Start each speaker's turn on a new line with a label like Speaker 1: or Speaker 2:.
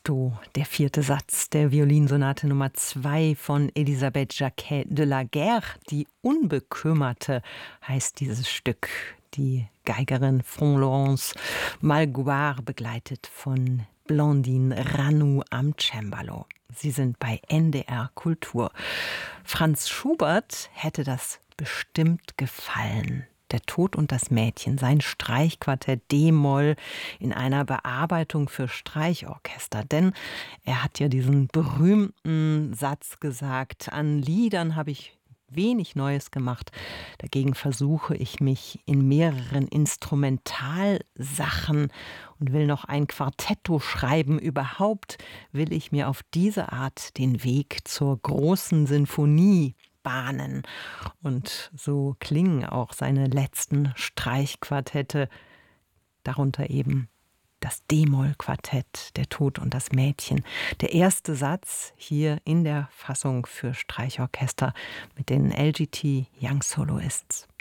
Speaker 1: Presto, der vierte Satz der Violinsonate Nummer 2 von Elisabeth Jacquet de la Guerre. Die Unbekümmerte heißt dieses Stück. Die Geigerin Florence Malgoire, begleitet von Blandine Ranou am Cembalo. Sie sind bei NDR Kultur. Franz Schubert hätte das bestimmt gefallen. Der Tod und das Mädchen, sein Streichquartett D-Moll in einer Bearbeitung für Streichorchester. Denn er hat ja diesen berühmten Satz gesagt: An Liedern habe ich wenig Neues gemacht. Dagegen versuche ich mich in mehreren Instrumentalsachen und will noch ein Quartetto schreiben. Überhaupt will ich mir auf diese Art den Weg zur großen Sinfonie bahnen. Und so klingen auch seine letzten Streichquartette, darunter eben das D-Moll-Quartett, der Tod und das Mädchen. Der erste Satz hier in der Fassung für Streichorchester mit den LGT Young Soloists.